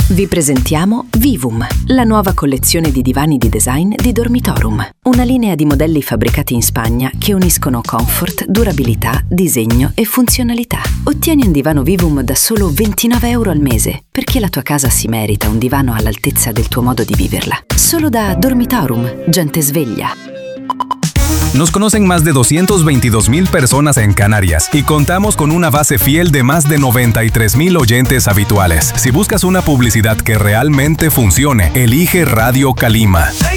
Vi presentiamo Vivum, la nuova collezione di divani di design di Dormitorum. Una linea di modelli fabbricati in Spagna che uniscono comfort, durabilità, disegno e funzionalità. Ottieni un divano Vivum da solo €29 al mese, perché la tua casa si merita un divano all'altezza del tuo modo di viverla. Solo da Dormitorum, gente sveglia. Nos conocen más de 222,000 personas en Canarias y contamos con una base fiel de más de 93,000 oyentes habituales. Si buscas una publicidad que realmente funcione, elige Radio Calima.